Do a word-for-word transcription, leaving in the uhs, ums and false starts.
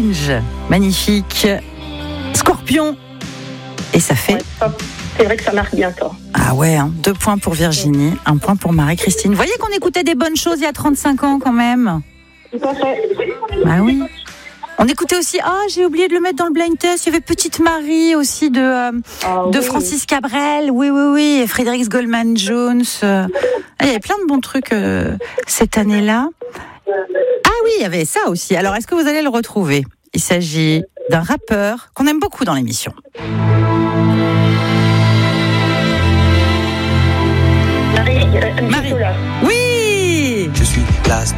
Change. Magnifique. Scorpion. Et ça fait... Ouais, c'est vrai que ça marque bien tort. Ah ouais, hein, deux points pour Virginie, un point pour Marie-Christine. Vous voyez qu'on écoutait des bonnes choses il y a trente-cinq ans quand même. Tout à fait. Ah oui. On écoutait aussi, ah, j'ai oublié de le mettre dans le blind test, il y avait Petite Marie aussi de, euh, Ah, de oui. Francis Cabrel, oui, oui, oui, et Frédéric Goldman Jones. Euh, il y avait plein de bons trucs euh, cette année-là. Ah oui, il y avait ça aussi. Alors, est-ce que vous allez le retrouver ? Il s'agit d'un rappeur qu'on aime beaucoup dans l'émission. Marie, euh, Marie. Nicolas. Oui ! Je suis la star.